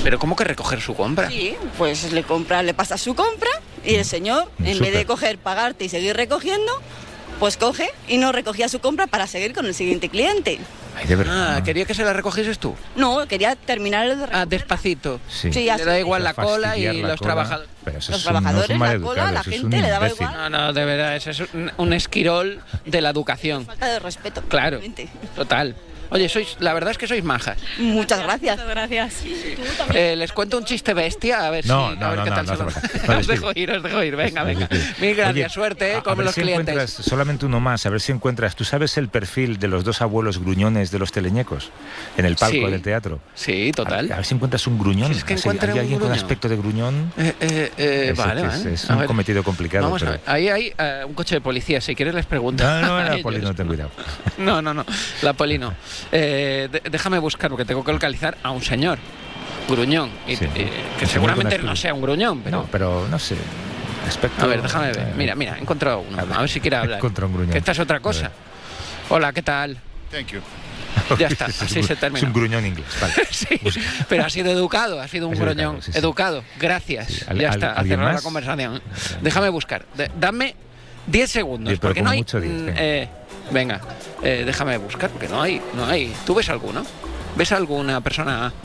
¿Pero cómo que recoger su compra? Sí, pues le pasa su compra y el señor, en vez de coger, pagarte y seguir recogiendo, pues coge y no recogía su compra para seguir con el siguiente cliente. Ay, de verdad. ¿Quería que se la recogieses tú? No, quería terminar el de recoger. Despacito. Sí. Sí, Le da igual la cola y los trabajadores. Pero eso Los es trabajadores, no la son cola, la maleducados, es gente un le daba imbécil. igual. No, de verdad, eso es un esquirol de la educación. Falta de respeto. Claro, realmente. total. Oye, la verdad es que sois majas. Muchas gracias. Muchas gracias. Les cuento un chiste bestia, a ver No, si, no, a ver no, qué no, tal no se lo... hace falta. Os dejo ir, venga. Mil gracias, Oye, suerte a con ver los si clientes. encuentras solamente uno más, a ver si encuentras. ¿Tú sabes el perfil de los dos abuelos gruñones de los teleñecos en el palco Sí. del teatro? Sí, total. A ver si encuentras un gruñón. Si es que así, encuentre ¿hay un alguien con gruñón? aspecto de gruñón? Vale. Es A un ver. cometido complicado. Vamos a pero... ver. Ahí hay un coche de policía, si quieres les pregunto. No, a la ellos. poli, no, ten cuidado. No, la poli no. Déjame buscar, porque tengo que localizar a un señor gruñón, Sí. que Un seguramente señor con no sea un gruñón, pero... No, pero no sé. Aspecto... A ver, déjame ver. Mira, he encontrado uno. A ver si quiere hablar. Encontré un gruñón. Que esta es otra cosa. Hola, ¿qué tal? Thank you. Ya está, Es así un- se termina. Es un gruñón inglés, vale. Sí, pero ha sido educado, ha sido un Es gruñón. educado, sí, sí. Educado, gracias. Sí, Ya está, a ¿alguien cerrar la más? conversación. Déjame buscar. Dame 10 segundos, 10, pero porque como no hay... mucho 10, venga, déjame buscar, porque no hay. ¿Tú ves alguno? ¿Ves alguna persona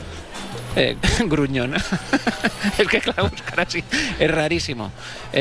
gruñona? Es que claro, buscar así es rarísimo.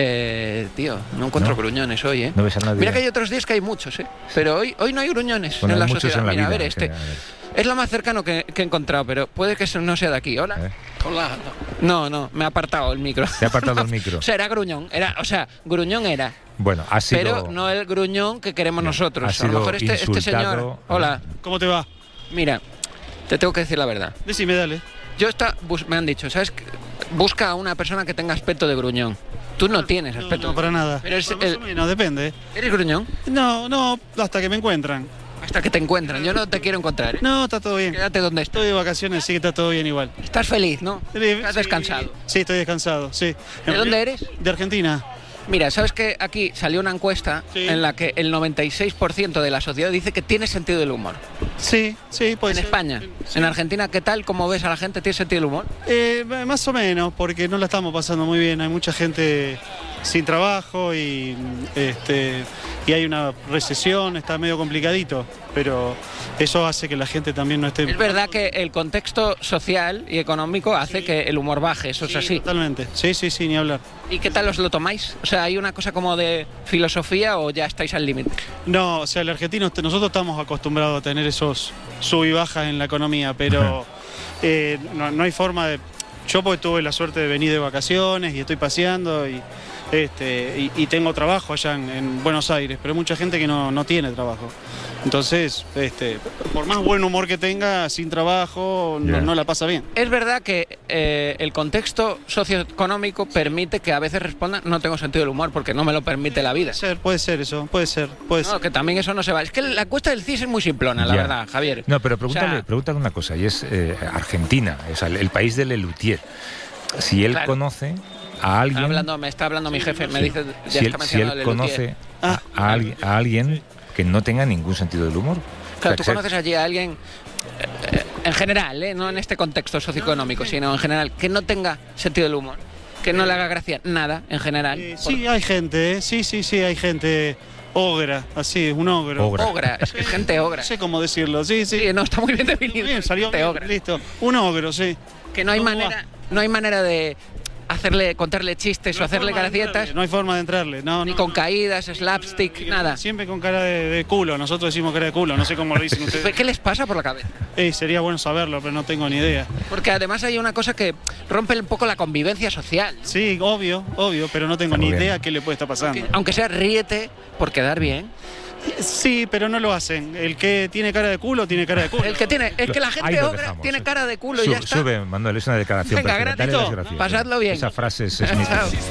Tío, no encuentro ¿No? gruñones hoy, ¿eh? No ves a nadie. Mira que hay otros días que hay muchos, ¿eh? Pero hoy no hay gruñones Bueno, en hay la muchos sociedad. en la Mira, a vida, ver, en general, a ver. es lo más cercano que he encontrado, pero puede que eso no sea de aquí. Hola. Hola. No, me ha apartado el micro. Te ha apartado el micro. O sea, era gruñón. Gruñón era. Bueno, ha sido... Pero no el gruñón que queremos Ya, nosotros. ha A lo sido mejor este insultado. señor. Hola. ¿Cómo te va? Mira, te tengo que decir la verdad. Decime, dale. Me han dicho, ¿sabes? Busca a una persona que tenga aspecto de gruñón. Tú no tienes aspecto. No, para nada. Pero es Más o menos, depende. ¿Eres gruñón? No, hasta que me encuentran. Hasta que te encuentran. Yo no te quiero encontrar, ¿eh? No, está todo bien. Quédate donde estás. Estoy de vacaciones, sí que está todo bien igual. Estás feliz, ¿no? Estás Sí, descansado. Sí, estoy descansado, sí. ¿De dónde eres? De Argentina. Mira, ¿sabes que aquí salió una encuesta Sí. en la que el 96% de la sociedad dice que tiene sentido del humor? Sí, puede En ser. España. Sí. En Argentina, ¿qué tal? ¿Cómo ves a la gente? ¿Tiene sentido del humor? Más o menos, porque no la estamos pasando muy bien. Hay mucha gente sin trabajo y hay una recesión, está medio complicadito, pero eso hace que la gente también no esté... Es verdad que el contexto social y económico hace que el humor baje, eso es así. Totalmente, sí, ni hablar. ¿Y qué tal os lo tomáis? O sea, ¿hay una cosa como de filosofía o ya estáis al límite? No, o sea, el argentino, nosotros estamos acostumbrados a tener esos sub y bajas en la economía, pero no hay forma de... Yo porque tuve la suerte de venir de vacaciones y estoy paseando y tengo trabajo allá en Buenos Aires, pero hay mucha gente que no tiene trabajo. Entonces, por más buen humor que tenga, sin trabajo, no la pasa bien. Es verdad que el contexto socioeconómico permite que a veces respondan no tengo sentido del humor porque no me lo permite la vida. Puede ser eso, puede ser. No, que también eso no se va. Es que la encuesta del CIS es muy simplona, la Ya. verdad, Javier. No, pero O sea, pregúntale una cosa, y es Argentina, o sea, el país del Lelutier. Si él Claro. conoce a alguien... me está hablando mi jefe, me dice, ya Si está él mencionado el conoce Ah, a alguien que no tenga ningún sentido del humor. Claro, O tú sea, conoces allí a alguien, en general, no en este contexto socioeconómico, sino en general, que no tenga sentido del humor, que no le haga gracia nada, en general. sí, hay gente, sí, hay gente ogra, así, un ogro. Ogra, es que es gente ogra. No sé cómo decirlo, sí. Sí, no, está muy bien definido. Bien, salió gente bien, ogra. listo. Un ogro, sí. Que no hay ¿Cómo manera de contarle chistes o hacerle gracietas, No hay forma de entrarle, ni con caídas, slapstick, nada. Siempre con cara de culo, nosotros decimos cara de culo, no sé cómo lo dicen ustedes. ¿Qué les pasa por la cabeza? Sería bueno saberlo, pero no tengo ni idea. Porque además hay una cosa que rompe un poco la convivencia social. Sí, obvio, pero no tengo Está ni muy bien. idea qué le puede estar pasando. Aunque sea ríete por quedar bien. Sí, pero no lo hacen. El que tiene cara de culo, tiene cara de culo. Es que la Ahí gente lo ogra dejamos. tiene cara de culo y ya está. Sube, Manuel, es una declaración Venga, perfecta. Dale las granito, gracias. pasadlo bien. Esa frase es mítica. Chao.